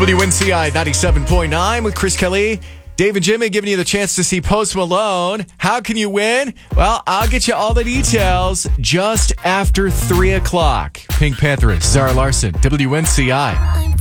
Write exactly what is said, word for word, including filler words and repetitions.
W N C I ninety-seven point nine with Chris Kelly. Dave and Jimmy giving you the chance to see Post Malone. How can you win? Well, I'll get you all the details just after three o'clock. Pink Pantheress, Zara Larson, W N C I.